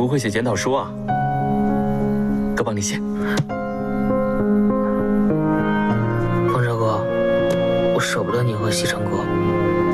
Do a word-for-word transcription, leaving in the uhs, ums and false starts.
不会写检讨书啊？哥帮你写。 风车哥，我舍不得你和西城哥。